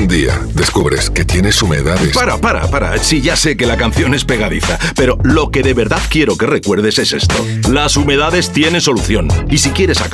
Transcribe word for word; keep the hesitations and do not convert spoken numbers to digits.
Un día descubres que tienes humedades. Para, para, para. Sí, ya sé que la canción es pegadiza, pero lo que de verdad quiero que recuerdes es esto. Las humedades tienen solución. Y si quieres acabar